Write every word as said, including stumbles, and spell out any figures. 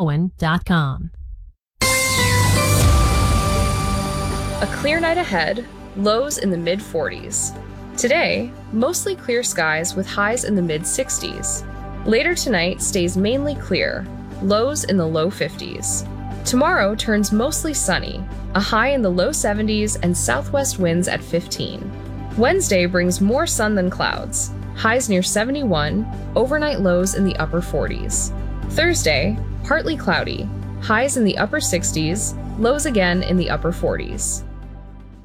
owen dot com. A clear night ahead, lows in the mid forties. Today, mostly clear skies with highs in the mid sixties. Later tonight stays mainly clear, lows in the low fifties. Tomorrow turns mostly sunny, a high in the low seventies and southwest winds at fifteen. Wednesday brings more sun than clouds, highs near seventy-one, overnight lows in the upper forties. Thursday, partly cloudy, highs in the upper sixties, lows again in the upper forties.